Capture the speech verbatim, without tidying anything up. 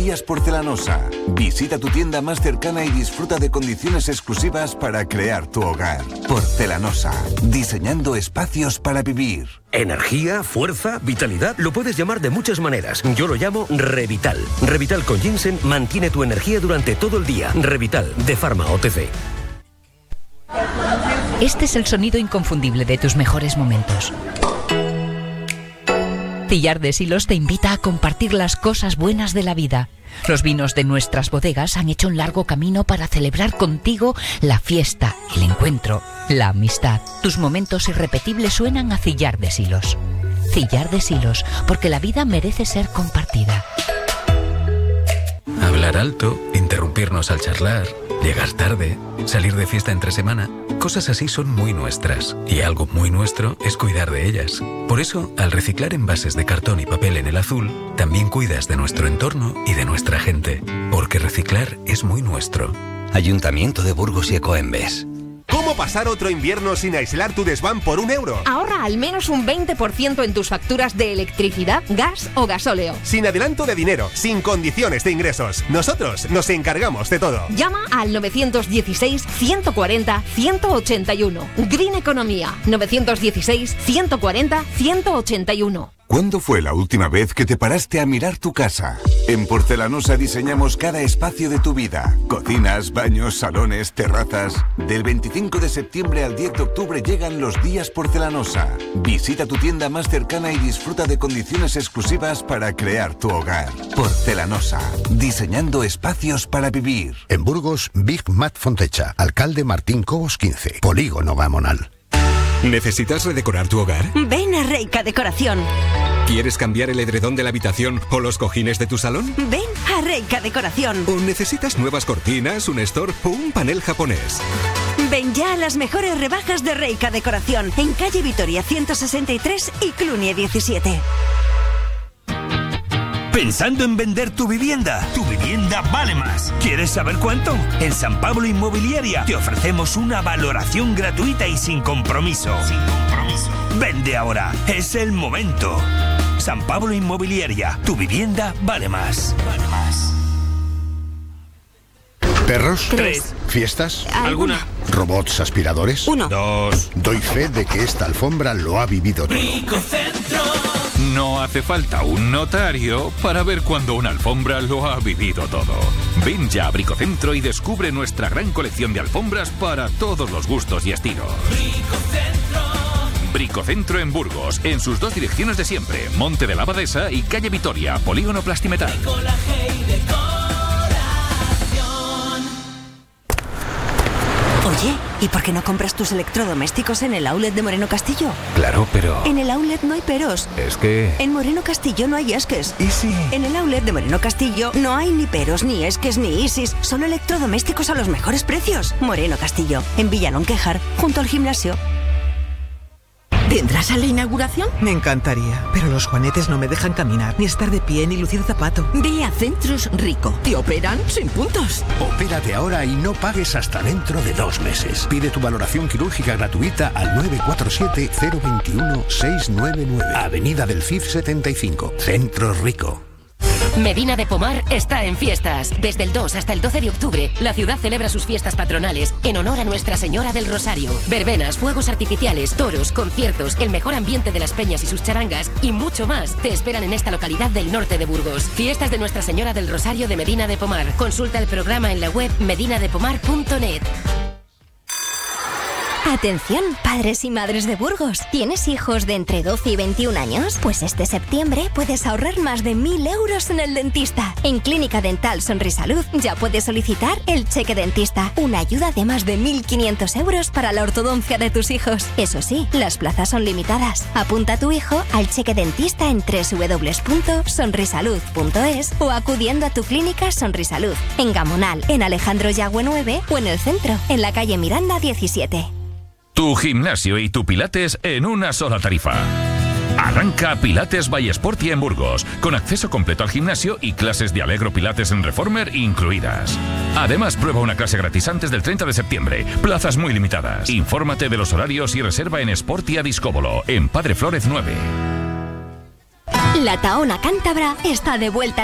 Días Porcelanosa. Visita tu tienda más cercana y disfruta de condiciones exclusivas para crear tu hogar. Porcelanosa. Diseñando espacios para vivir. Energía, fuerza, vitalidad, lo puedes llamar de muchas maneras. Yo lo llamo Revital. Revital con ginseng mantiene tu energía durante todo el día. Revital, de Pharma O T C. Este es el sonido inconfundible de tus mejores momentos. Cillar de Silos te invita a compartir las cosas buenas de la vida. Los vinos de nuestras bodegas han hecho un largo camino para celebrar contigo la fiesta, el encuentro, la amistad. Tus momentos irrepetibles suenan a Cillar de Silos. Cillar de Silos, porque la vida merece ser compartida. Hablar alto, interrumpirnos al charlar, llegar tarde, salir de fiesta entre semana. Cosas así son muy nuestras. Y algo muy nuestro es cuidar de ellas. Por eso, al reciclar envases de cartón y papel en el azul, también cuidas de nuestro entorno y de nuestra gente. Porque reciclar es muy nuestro. Ayuntamiento de Burgos y Ecoembes. ¿Cómo pasar otro invierno sin aislar tu desván por un euro? Ahorra al menos un veinte por ciento en tus facturas de electricidad, gas o gasóleo. Sin adelanto de dinero, sin condiciones de ingresos. Nosotros nos encargamos de todo. Llama al nueve uno seis, uno cuatro cero, uno ocho uno. Green Economía. nueve uno seis, uno cuatro cero, uno ocho uno. ¿Cuándo fue la última vez que te paraste a mirar tu casa? En Porcelanosa diseñamos cada espacio de tu vida. Cocinas, baños, salones, terrazas. Del veinticinco de septiembre al diez de octubre llegan los Días Porcelanosa. Visita tu tienda más cercana y disfruta de condiciones exclusivas para crear tu hogar. Porcelanosa. Diseñando espacios para vivir. En Burgos, Big Mat Fontecha. Alcalde Martín Cobos quince. Polígono Gamonal. ¿Necesitas redecorar tu hogar? Ven a Reika Decoración. ¿Quieres cambiar el edredón de la habitación o los cojines de tu salón? Ven a Reika Decoración. ¿O necesitas nuevas cortinas, un store o un panel japonés? Ven ya a las mejores rebajas de Reika Decoración en calle Vitoria ciento sesenta y tres y Cluny diecisiete. ¿Pensando en vender tu vivienda? Tu vivienda vale más. ¿Quieres saber cuánto? En San Pablo Inmobiliaria te ofrecemos una valoración gratuita y sin compromiso. Sin compromiso. Vende ahora. Es el momento. San Pablo Inmobiliaria. Tu vivienda vale más. Vale más. ¿Perros? Tres. ¿Fiestas? ¿Alguna? ¿Robots aspiradores? Uno. Dos. Doy fe de que esta alfombra lo ha vivido todo. No hace falta un notario para ver cuando una alfombra lo ha vivido todo. Ven ya a Bricocentro y descubre nuestra gran colección de alfombras para todos los gustos y estilos. Bricocentro. Bricocentro en Burgos, en sus dos direcciones de siempre, Monte de la Abadesa y calle Vitoria, Polígono Plastimetal. Oye, ¿y por qué no compras tus electrodomésticos en el outlet de Moreno Castillo? Claro, pero... En el outlet no hay peros. Es que... En Moreno Castillo no hay esques. ¿Y si...? En el outlet de Moreno Castillo no hay ni peros, ni esques, ni isis. Solo electrodomésticos a los mejores precios. Moreno Castillo, en Villalón Quejar, junto al gimnasio. ¿Vendrás a la inauguración? Me encantaría, pero los juanetes no me dejan caminar, ni estar de pie, ni lucir zapato. Ve a Centros Rico. Te operan sin puntos. Opérate ahora y no pagues hasta dentro de dos meses. Pide tu valoración quirúrgica gratuita al nueve cuatro siete, cero dos uno, seis nueve nueve. Avenida del Cid setenta y cinco. Centros Rico. Medina de Pomar está en fiestas. Desde el dos hasta el doce de octubre, la ciudad celebra sus fiestas patronales en honor a Nuestra Señora del Rosario. Verbenas, fuegos artificiales, toros, conciertos, el mejor ambiente de las peñas y sus charangas y mucho más te esperan en esta localidad del norte de Burgos. Fiestas de Nuestra Señora del Rosario de Medina de Pomar. Consulta el programa en la web medina de pomar punto net. Atención, padres y madres de Burgos. ¿Tienes hijos de entre doce y veintiún años? Pues este septiembre puedes ahorrar más de mil euros en el dentista. En Clínica Dental Sonrisalud ya puedes solicitar el cheque dentista, una ayuda de más de mil quinientos euros para la ortodoncia de tus hijos. Eso sí, las plazas son limitadas. Apunta a tu hijo al cheque dentista en doble u doble u doble u punto sonrisalud punto es o acudiendo a tu clínica Sonrisalud, en Gamonal, en Alejandro Yagüe nueve o en el centro, en la calle Miranda diecisiete. Tu gimnasio y tu pilates en una sola tarifa. Arranca Pilates by Sporty en Burgos, con acceso completo al gimnasio y clases de Allegro Pilates en Reformer incluidas. Además, prueba una clase gratis antes del treinta de septiembre. Plazas muy limitadas. Infórmate de los horarios y reserva en Sporty a Discóbolo, en Padre Flórez nueve. La Tahona Cántabra está de vuelta